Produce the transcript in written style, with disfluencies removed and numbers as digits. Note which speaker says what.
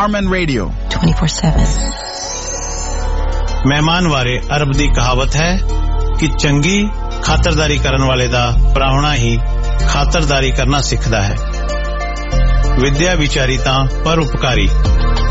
Speaker 1: Starman Radio
Speaker 2: 24/7।
Speaker 3: ਮਹਿਮਾਨ ਬਾਰੇ ਅਰਬ ਦੀ ਕਹਾਵਤ ਹੈ ਕਿ ਚੰਗੀ ਖਾਤਰਦਾਰੀ ਕਰਨ ਵਾਲੇ ਦਾ ਪ੍ਰਾਹੁਣਾ ਹੀ ਖਾਤਰਦਾਰੀ ਕਰਨਾ ਸਿੱਖਦਾ ਹੈ। ਵਿਦਿਆ ਵਿਚਾਰੀ ਤਾਂ ਪਰਉਪਕਾਰੀ।